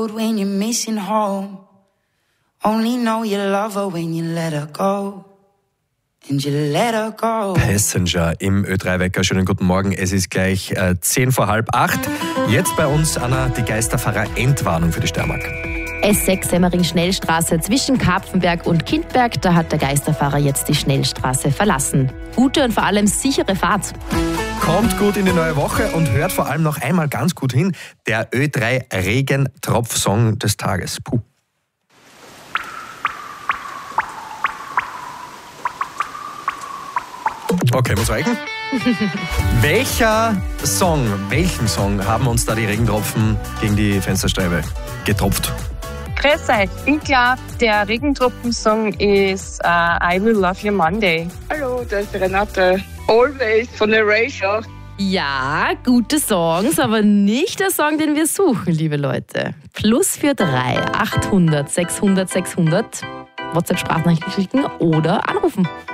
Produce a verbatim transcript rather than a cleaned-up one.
road when you're missing home. Only know you love her when you let her go. And you let her go. Passenger im Ö drei Wecker. Schönen guten Morgen. Es ist gleich äh, zehn vor halb acht. Jetzt bei uns, Anna, die Geisterfahrer-Endwarnung für die Steiermark. S sechs Semmering-Schnellstraße zwischen Kapfenberg und Kindberg. Da hat der Geisterfahrer jetzt die Schnellstraße verlassen. Gute und vor allem sichere Fahrt. Kommt gut in die neue Woche und hört vor allem noch einmal ganz gut hin. Der Ö drei Regentropf-Song des Tages. Puh. Okay, muss reichen. Welcher Song, welchen Song haben uns da die Regentropfen gegen die Fensterscheibe getropft? Grüß euch. Ich glaube, der Regentropfen-Song ist uh, I Will Love You Monday. Hallo, das ist Renate. Always von Erasure. Ja, gute Songs, aber nicht der Song, den wir suchen, liebe Leute. Plus vier drei achthundert sechshundert sechshundert. WhatsApp-Sprachnachrichten schicken oder anrufen.